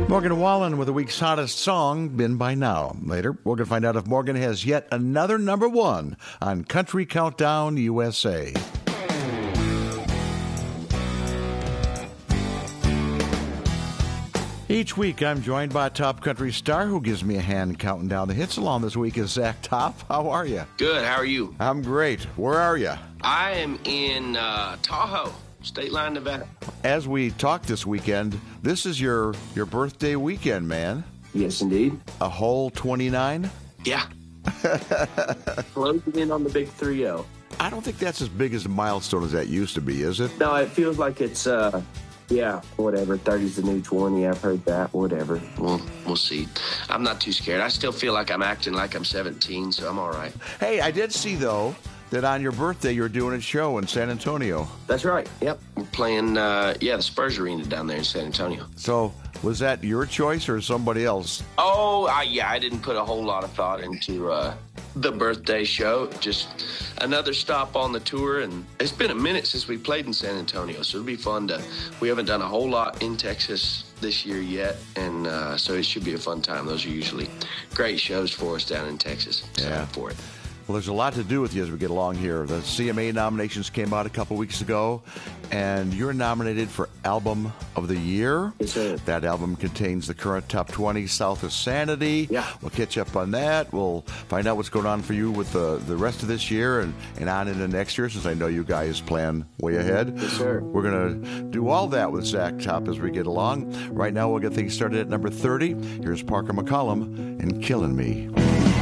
Morgan Wallen with the week's hottest song, Been By Now. Later, we're going to find out if Morgan has yet another number one on Country Countdown USA. Each week, I'm joined by a top country star who gives me a hand counting down the hits. Along this week is Zach Top. How are you? Good. How are you? I'm great. Where are you? I am in Tahoe, State Line, Nevada. As we talk this weekend, this is your birthday weekend, man. Yes, indeed. A whole 29? Yeah. Closing in on the big 3-0. I don't think that's as big as a milestone as that used to be, is it? No, it feels like it's, yeah, whatever. 30's the new 20. I've heard that. Whatever. We'll see. I'm not too scared. I still feel like I'm acting like I'm 17, so I'm all right. Hey, I did see, though, that on your birthday you're doing a show in San Antonio. That's right. Yep. We're playing, the Spurs Arena down there in San Antonio. So was that your choice or somebody else? Oh, I didn't put a whole lot of thought into the birthday show. Just another stop on the tour, and it's been a minute since we played in San Antonio, so it'll be fun to. We haven't done a whole lot in Texas this year yet, and so it should be a fun time. Those are usually great shows for us down in Texas. Yeah. For it. Well, there's a lot to do with you as we get along here. The CMA nominations came out a couple weeks ago, and you're nominated for Album of the Year. Yes, sir. That album contains the current top 20, South of Sanity. Yeah. We'll catch up on that. We'll find out what's going on for you with the rest of this year and on into next year, since I know you guys plan way ahead. Yes, sir. We're going to do all that with Zach Top as we get along. Right now, we'll get things started at number 30. Here's Parker McCollum and Killing Me.